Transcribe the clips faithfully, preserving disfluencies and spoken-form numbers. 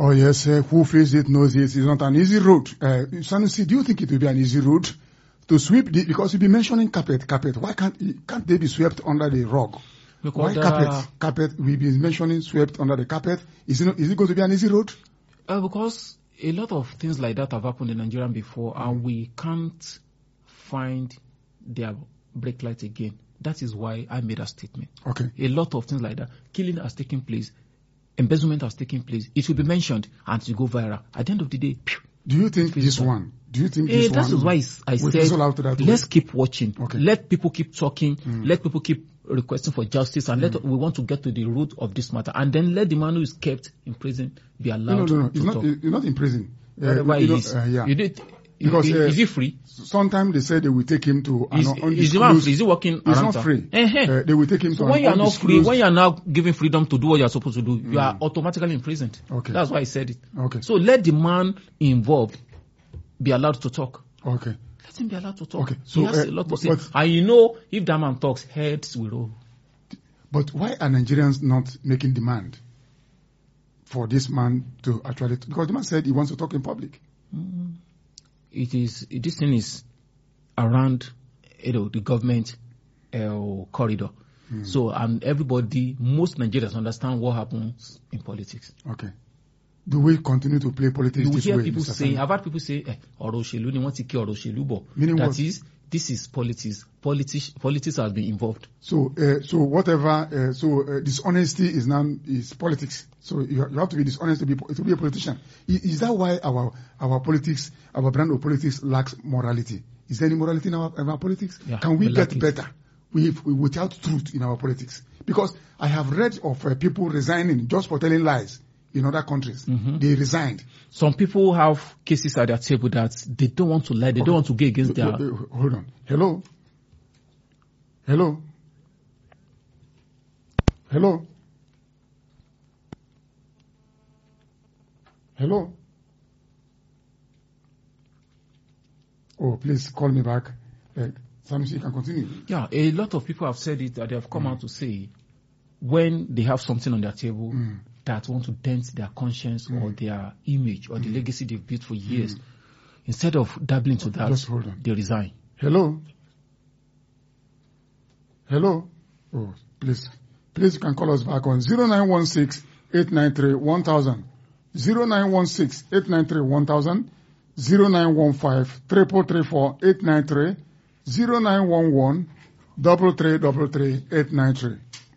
Oh yes, uh, who feels it knows it. It's not an easy road. Uh, Sanusi, do you think it will be an easy road to sweep the, because you've been mentioning carpet, carpet. Why can't, can't they be swept under the rug? Because Why carpet, are, carpet, we've been mentioning swept under the carpet. Is it, is it going to be an easy road? Uh, because a lot of things like that have happened in Nigeria before, mm. and we can't find their brake light again. That is why I made a statement. Okay. A lot of things like that. Killing has taken place. Embezzlement has taken place. It will be mentioned and it will go viral. At the end of the day, pew, do you think this one? Do you think eh, this that one? That is why I said, let's way? keep watching. Okay. Let people keep talking. Mm. Let people keep requesting for justice, and mm. let we want to get to the root of this matter. And then let the man who is kept in prison be allowed no, no, no, no. to he's talk. Not, he's not in prison. Whatever uh, he know, is. Uh, yeah. You did. Because is, uh, is he free? Sometimes they say they will take him to is, an undisclosed. Is the man free? Is he working He's around not free. Uh-huh. Uh, they will take him so to when an you are not free, when you are now given freedom to do what you are supposed to do, mm. you are automatically imprisoned. Okay. That's why I said it. Okay. So let the man involved be allowed to talk. Okay. Let him be allowed to talk. Okay. So he has uh, a lot to but, say. But, and you know, if that man talks, heads will roll. But why are Nigerians not making demand for this man to actually? Because the man said he wants to talk in public. Mm. It is this thing is around, you know, the government uh, corridor. Mm. So and everybody, most Nigerians understand what happens in politics. Okay. Do we continue to play politics you this hear way? People Mister say, Sani? I've had people say, eh, ọ̀rọ̀ òṣèlú ni wọ́n ti kí ọ̀rọ̀ òṣèlú bọ̀. Meaning that what? is, this is politics. Politics, politics has been involved. So, uh, so whatever, uh, so uh, dishonesty is now is politics. So you, you have to be dishonest to be to be a politician. Is, is that why our our politics, our brand of politics lacks morality? Is there any morality in our, in our politics? Yeah, Can we, we get better it. with, without truth in our politics? Because I have read of uh, people resigning just for telling lies in other countries. Mm-hmm. They resigned. Some people have cases at their table that they don't want to lie. They okay. don't want to go against their... Hold on. Hello? Hello? Hello? Hello? Oh, please call me back. Uh, Sanusi, you can continue. Yeah, a lot of people have said it, that they have come mm. out to say when they have something on their table mm. that want to dent their conscience mm. or their image or mm. the legacy they've built for years, mm. instead of dabbling to that, just hold on. They resign. Hello? Hello? Oh, please. Please, you can call us back on zero nine one six, eight nine three, one thousand. zero nine one six, eight nine three, one thousand. zero nine one five, three four three four, eight nine three. zero nine one one, double three double three, eight nine three.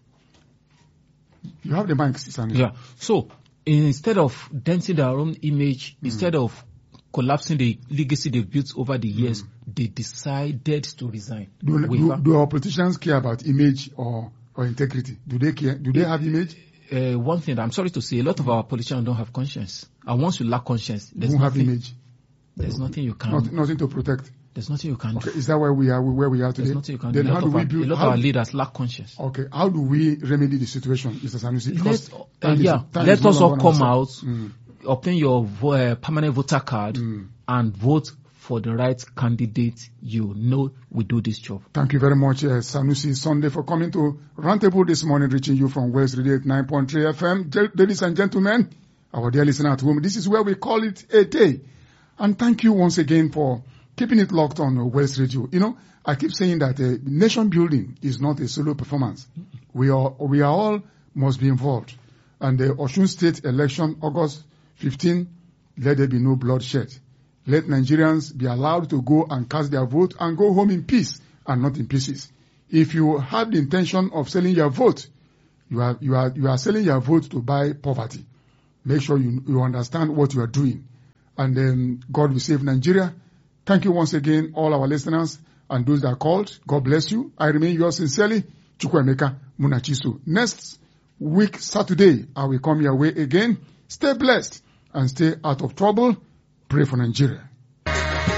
You have the mic, Sani. Yeah. So, instead of denting their own image, mm. instead of collapsing the legacy they've built over the years, mm. they decided to resign. Do, do, do our politicians care about image or, or integrity? Do they care? Do they it, have image? Uh, one thing, I'm sorry to say, a lot of our politicians don't have conscience. And once you lack conscience, there's don't nothing, have image. There's nothing you can. Not, nothing to protect. There's nothing you can okay, do. Is that where we are, where we are today? There's nothing you can then do. How do we our, build, a lot how, of our leaders lack conscience. Okay, how do we remedy the situation, Mister Sanusi? Let, uh, yeah, let us all come out, mm. obtain your vo- uh, permanent voter card, mm. and vote for the right candidate you know will do this job. Thank you very much, uh, Sanusi Sunday, for coming to Roundtable this morning, reaching you from West Radio nine point three F M. Ladies and gentlemen, our dear listener at home, this is where we call it a day. And thank you once again for keeping it locked on uh, West Radio. You know, I keep saying that uh, nation building is not a solo performance. We are, we are all must be involved. And the Osun State election, August fifteenth, let there be no bloodshed. Let Nigerians be allowed to go and cast their vote and go home in peace and not in pieces. If you have the intention of selling your vote, you are, you are, you are selling your vote to buy poverty. Make sure you, you understand what you are doing. And then God will save Nigeria. Thank you once again, all our listeners and those that called. God bless you. I remain yours sincerely, Chukwuemeka Munachiso. Next week, Saturday, I will come your way again. Stay blessed and stay out of trouble. Pray for Nigeria.